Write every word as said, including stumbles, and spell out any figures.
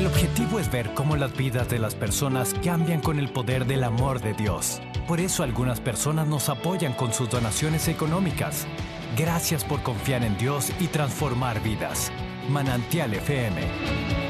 El objetivo es ver cómo las vidas de las personas cambian con el poder del amor de Dios. Por eso algunas personas nos apoyan con sus donaciones económicas. Gracias por confiar en Dios y transformar vidas. Manantial F M.